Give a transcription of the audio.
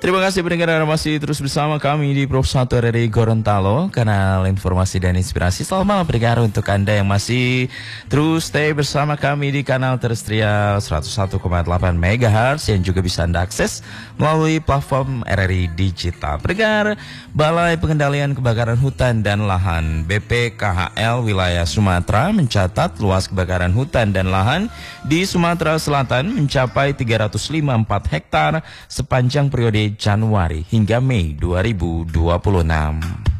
Terima kasih pendengar masih terus bersama kami di Pro 1 RRI Gorontalo, kanal informasi dan inspirasi. Selamat malam pendengar untuk Anda yang masih terus stay bersama kami di kanal terestrial 101,8 MHz yang juga bisa Anda akses melalui platform RRI Digital. Pendengar, Balai Pengendalian Kebakaran Hutan dan Lahan BPKHL wilayah Sumatera mencatat luas kebakaran hutan dan lahan di Sumatera Selatan mencapai 354 hektar sepanjang periode Januari hingga Mei 2026.